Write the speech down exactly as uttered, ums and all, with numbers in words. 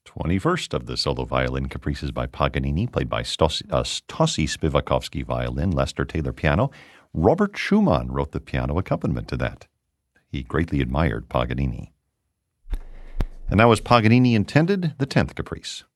twenty-first of the solo violin caprices by Paganini, played by Stossi, uh, Stossi Spivakovsky violin, Lester Taylor piano. Robert Schumann wrote the piano accompaniment to that. He greatly admired Paganini. And now, as Paganini intended, the tenth caprice.